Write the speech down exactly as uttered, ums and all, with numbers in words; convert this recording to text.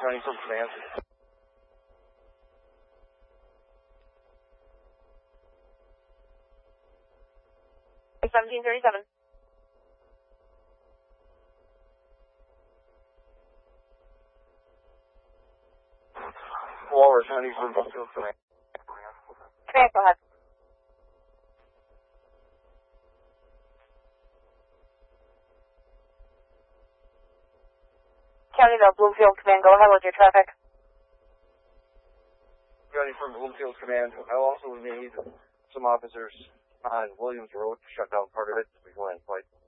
County from command. seventeen thirty-seven. Walrus County from Bloomfield command. Command, go ahead. County to Bloomfield command, go ahead with your traffic. County from Bloomfield command. I also need some officers on Williams Road to shut down part of it before I fight.